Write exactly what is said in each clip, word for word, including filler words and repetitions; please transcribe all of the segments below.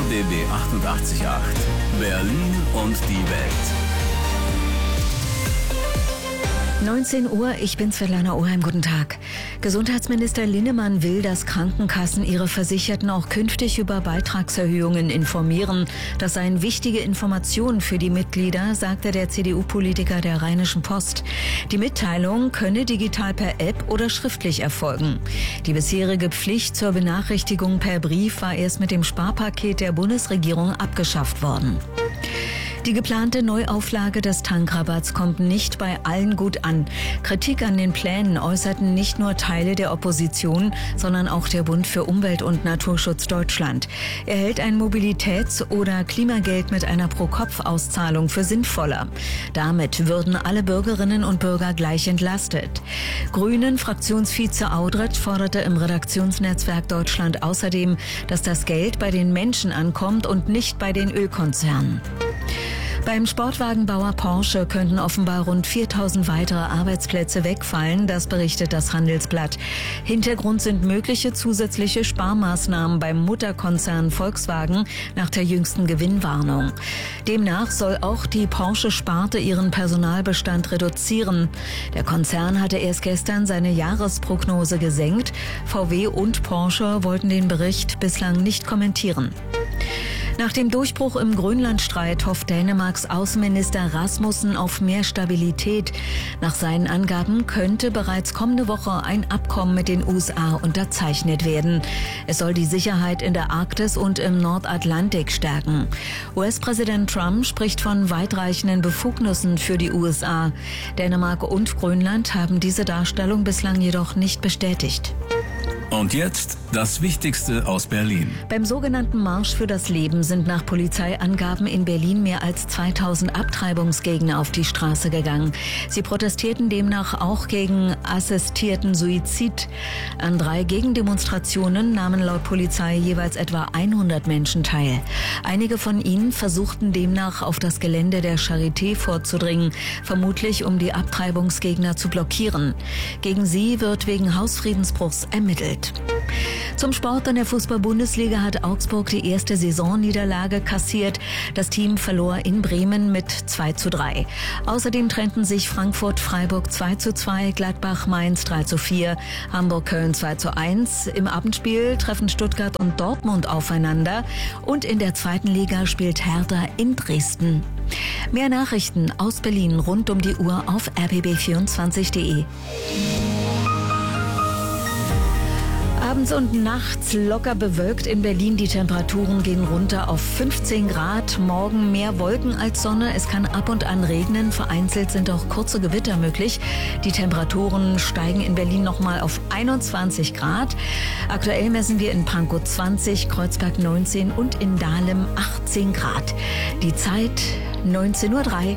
D B achtundachtzig Komma acht. Berlin und die Welt. neunzehn Uhr, ich bin Svetlana Oheim, guten Tag. Gesundheitsminister Linnemann will, dass Krankenkassen ihre Versicherten auch künftig über Beitragserhöhungen informieren. Das seien wichtige Informationen für die Mitglieder, sagte der C D U-Politiker der Rheinischen Post. Die Mitteilung könne digital per App oder schriftlich erfolgen. Die bisherige Pflicht zur Benachrichtigung per Brief war erst mit dem Sparpaket der Bundesregierung abgeschafft worden. Die geplante Neuauflage des Tankrabatts kommt nicht bei allen gut an. Kritik an den Plänen äußerten nicht nur Teile der Opposition, sondern auch der Bund für Umwelt und Naturschutz Deutschland. Er hält ein Mobilitäts- oder Klimageld mit einer Pro-Kopf-Auszahlung für sinnvoller. Damit würden alle Bürgerinnen und Bürger gleich entlastet. Grünen-Fraktionsvize Audret forderte im Redaktionsnetzwerk Deutschland außerdem, dass das Geld bei den Menschen ankommt und nicht bei den Ölkonzernen. Beim Sportwagenbauer Porsche könnten offenbar rund viertausend weitere Arbeitsplätze wegfallen, das berichtet das Handelsblatt. Hintergrund sind mögliche zusätzliche Sparmaßnahmen beim Mutterkonzern Volkswagen nach der jüngsten Gewinnwarnung. Demnach soll auch die Porsche-Sparte ihren Personalbestand reduzieren. Der Konzern hatte erst gestern seine Jahresprognose gesenkt. V W und Porsche wollten den Bericht bislang nicht kommentieren. Nach dem Durchbruch im Grönlandstreit hofft Dänemarks Außenminister Rasmussen auf mehr Stabilität. Nach seinen Angaben könnte bereits kommende Woche ein Abkommen mit den U S A unterzeichnet werden. Es soll die Sicherheit in der Arktis und im Nordatlantik stärken. U S-Präsident Trump spricht von weitreichenden Befugnissen für die U S A. Dänemark und Grönland haben diese Darstellung bislang jedoch nicht bestätigt. Und jetzt das Wichtigste aus Berlin. Beim sogenannten Marsch für das Leben sind nach Polizeiangaben in Berlin mehr als zweitausend Abtreibungsgegner auf die Straße gegangen. Sie protestierten demnach auch gegen assistierten Suizid. An drei Gegendemonstrationen nahmen laut Polizei jeweils etwa hundert Menschen teil. Einige von ihnen versuchten demnach auf das Gelände der Charité vorzudringen, vermutlich um die Abtreibungsgegner zu blockieren. Gegen sie wird wegen Hausfriedensbruchs ermittelt. Zum Sport in der Fußball-Bundesliga hat Augsburg die erste Saisonniederlage kassiert. Das Team verlor in Bremen mit zwei zu drei. Außerdem trennten sich Frankfurt-Freiburg zwei zu zwei, Gladbach-Mainz drei zu vier, Hamburg-Köln zwei zu eins. Im Abendspiel treffen Stuttgart und Dortmund aufeinander. Und in der zweiten Liga spielt Hertha in Dresden. Mehr Nachrichten aus Berlin rund um die Uhr auf r b b vierundzwanzig punkt de. Abends und nachts locker bewölkt in Berlin. Die Temperaturen gehen runter auf fünfzehn Grad. Morgen mehr Wolken als Sonne. Es kann ab und an regnen. Vereinzelt sind auch kurze Gewitter möglich. Die Temperaturen steigen in Berlin nochmal auf einundzwanzig Grad. Aktuell messen wir in Pankow zwanzig, Kreuzberg neunzehn und in Dahlem achtzehn Grad. Die Zeit neunzehn Uhr drei.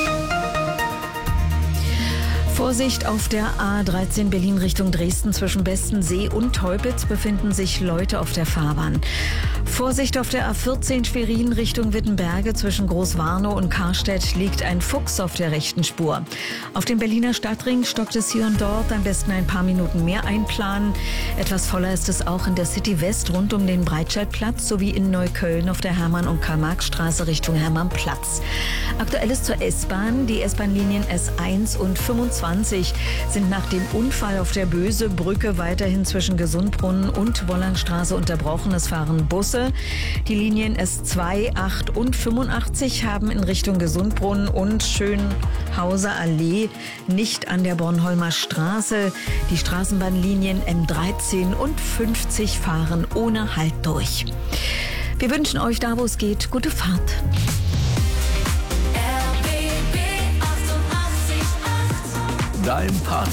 Vorsicht auf der A dreizehn Berlin Richtung Dresden. Zwischen Bestensee und Teupitz befinden sich Leute auf der Fahrbahn. Vorsicht auf der A vierzehn Schwerin Richtung Wittenberge. Zwischen Großwarnow und Karstedt liegt ein Fuchs auf der rechten Spur. Auf dem Berliner Stadtring stockt es hier und dort. Am besten ein paar Minuten mehr einplanen. Etwas voller ist es auch in der City West rund um den Breitscheidplatz sowie in Neukölln auf der Hermann- und Karl-Marx-Straße Richtung Hermannplatz. Aktuelles zur S-Bahn. Die S-Bahn-Linien S eins und fünfundzwanzig sind nach dem Unfall auf der Böse-Brücke weiterhin zwischen Gesundbrunnen und Wollangstraße unterbrochen. Es fahren Busse. Die Linien S zwei, acht und fünfundachtzig haben in Richtung Gesundbrunnen und Schönhauser Allee nicht an der Bornholmer Straße. Die Straßenbahnlinien M dreizehn und fünfzig fahren ohne Halt durch. Wir wünschen euch da, wo es geht, gute Fahrt. Dein Party